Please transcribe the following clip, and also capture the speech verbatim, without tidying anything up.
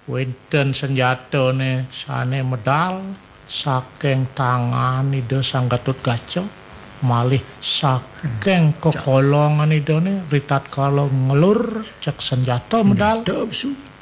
Winten senjatane sane medal saking tangan ida Sang Gatotkaca malih saking kekolongan idane ritat kala ngelur cek senjata medal